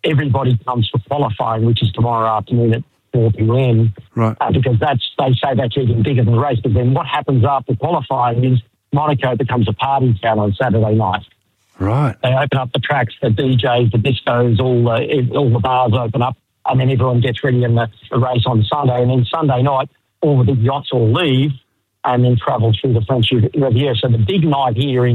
everybody comes for qualifying, which is tomorrow afternoon at 4 p.m. Right. Because they say that's even bigger than the race. But then what happens after qualifying is Monaco becomes a party town on Saturday night. Right. They open up the tracks, the DJs, the discos, all the bars open up, and then everyone gets ready in the race on Sunday. And then Sunday night, all the big yachts all leave and then travel through the French Riviera. So the big night here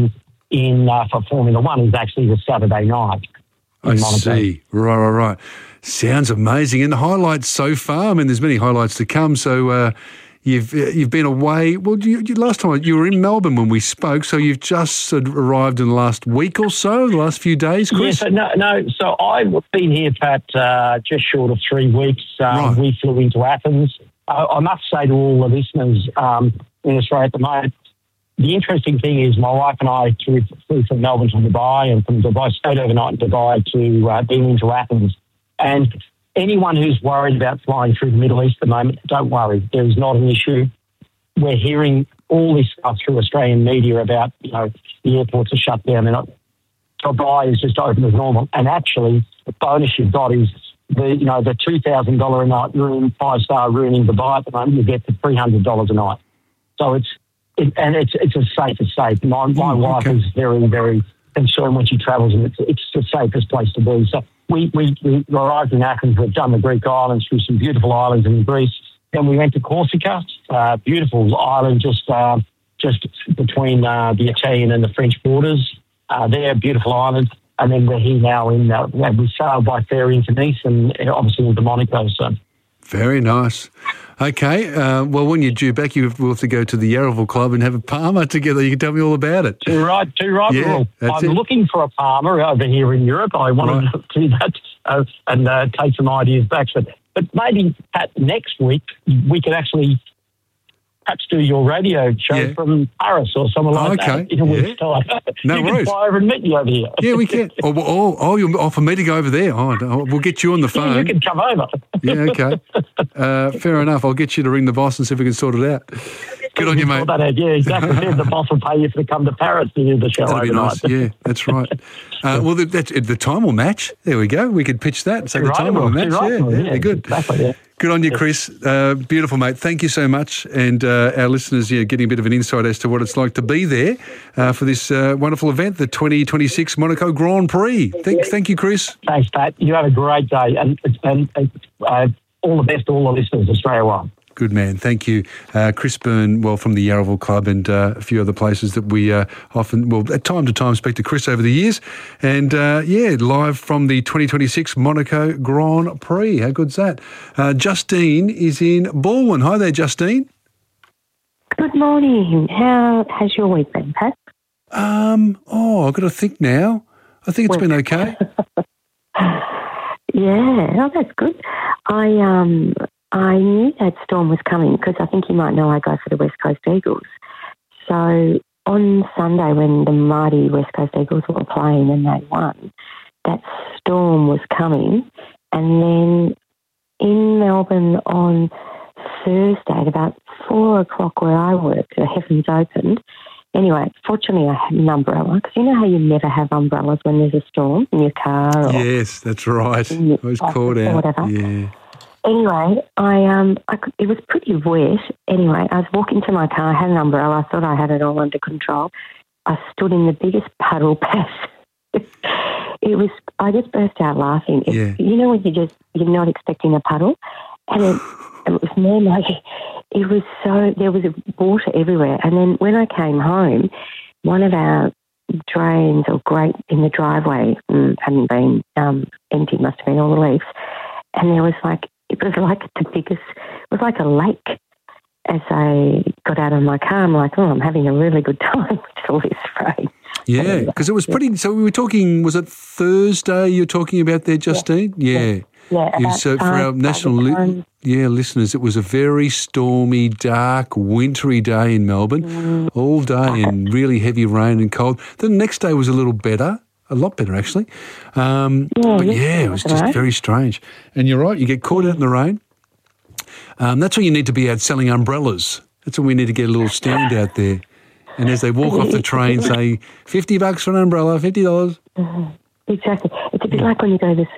for Formula One is actually the Saturday night. I see. Right. Sounds amazing. And the highlights so far, I mean, there's many highlights to come. So you've been away. Well, last time you were in Melbourne when we spoke, so you've just arrived in the last week or so, the last few days, Chris? Yeah, so I've been here for just short of 3 weeks. Right. We flew into Athens. I must say to all the listeners in Australia at the moment, the interesting thing is my wife and I flew from Melbourne to Dubai, and from Dubai, stayed overnight in Dubai to being into Athens. And anyone who's worried about flying through the Middle East at the moment, don't worry. There is not an issue. We're hearing all this stuff through Australian media about, the airports are shut down. Dubai is just open as normal. And actually, the bonus you've got is the $2,000 a night room, 5-star room in Dubai at the moment, you get for $300 a night. So it's as safe as safe. My wife is very, very concerned when she travels, and it's the safest place to be. So we arrived in Athens. We've done the Greek islands, through some beautiful islands in Greece. Then we went to Corsica, beautiful island just between the Italian and the French borders. They're a beautiful island. And then we're here now we sailed by ferry into Nice and obviously into Monaco. So. Very nice. Okay, well, when you're due back, you will have to go to the Yarraville Club and have a Palmer together. You can tell me all about it. Too right. Yeah, I'm looking for a Palmer over here in Europe. I wanted to do that and take some ideas back. But maybe next week we could actually perhaps do your radio show from Paris or somewhere like that in a week's time. No you worries. can fly over and meet me over here. Yeah, we can. You'll offer me to go over there. We'll get you on the phone. Yeah, you can come over. Yeah, okay. Fair enough. I'll get you to ring the boss and see if we can sort it out. Good on you, mate. Yeah, exactly. The boss will pay you to come to Paris to do the show. That'd be nice. Yeah, that's right. Well, the time will match. There we go. We could pitch that. So the time will match. Yeah, good. Exactly, yeah. Good on you, Chris. Beautiful, mate. Thank you so much. And our listeners, getting a bit of an insight as to what it's like to be there for this wonderful event, the 2026 Monaco Grand Prix. Thank you, Chris. Thanks, Pat. You have a great day. And all the best to all the listeners, Australia-wide. Good man. Thank you. Chris Byrne, from the Yarraville Club and a few other places that we often, at time to time, speak to Chris over the years. And, live from the 2026 Monaco Grand Prix. How good's that? Justine is in Balwyn. Hi there, Justine. Good morning. How has your week been, Pat? I've got to think now. I think it's been okay. Yeah, that's good. I knew that storm was coming because I think you might know I go for the West Coast Eagles. So on Sunday when the mighty West Coast Eagles were playing and they won, that storm was coming. And then in Melbourne on Thursday at about 4 o'clock where I work, the heavens opened. Anyway, fortunately I had an umbrella because you know how you never have umbrellas when there's a storm in your car? Or yes, that's right. I was caught out. Whatever. Yeah. Anyway, it was pretty wet. Anyway, I was walking to my car, I had an umbrella, I thought I had it all under control. I stood in the biggest puddle pass. I just burst out laughing. You know when you're not expecting a puddle? And it was more like, there was water everywhere. And then when I came home, one of our drains or grate in the driveway hadn't been empty, must have been all the leaks. And there was it was like a lake. As I got out of my car, I'm like, I'm having a really good time with all this rain. Yeah, because it was pretty, so we were talking, was it Thursday you're talking about there, Justine? Yeah. So for our national listeners, it was a very stormy, dark, wintry day in Melbourne, all day and really heavy rain and cold. The next day was a little better. A lot better, actually. It was just very strange. And you're right, you get caught out in the rain. That's why you need to be out selling umbrellas. That's when we need to get a little stand out there. And as they walk off the train, say, $50 for an umbrella, $50. Exactly. It's a bit like when you go to the